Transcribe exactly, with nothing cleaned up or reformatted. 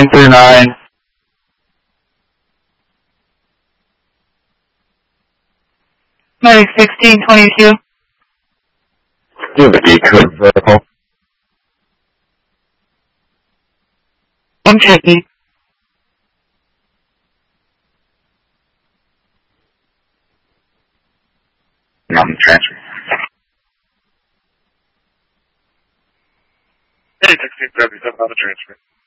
nine three nine. Medic sixteen twenty-two. Do you have a decode vertical? I'm checking. I'm transferring. Hey, sixteen seventy-seven on the transfer.